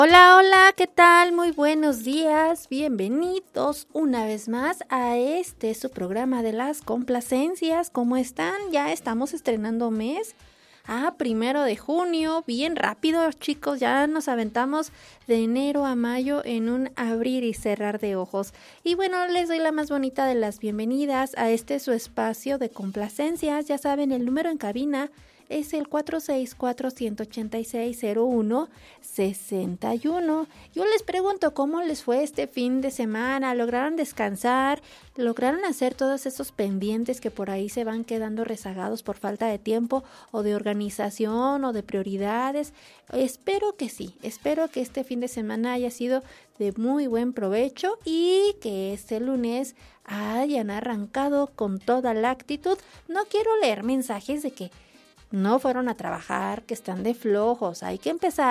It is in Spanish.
Hola, hola, ¿qué tal? Muy buenos días, bienvenidos una vez más a su programa de las complacencias. ¿Cómo están? Ya estamos estrenando mes. 1 de junio, bien rápido, chicos, ya nos aventamos de enero a mayo en un abrir y cerrar de ojos. Y bueno, les doy la más bonita de las bienvenidas a su espacio de complacencias. Ya saben, el número en cabina es el 464-186-0161. Yo les pregunto cómo les fue este fin de semana. ¿Lograron descansar? ¿Lograron hacer todos esos pendientes que por ahí se van quedando rezagados por falta de tiempo o de organización o de prioridades? Espero que sí. Espero que este fin de semana haya sido de muy buen provecho y que este lunes hayan arrancado con toda la actitud. No quiero leer mensajes de que no fueron a trabajar, que están de flojos. Hay que empezar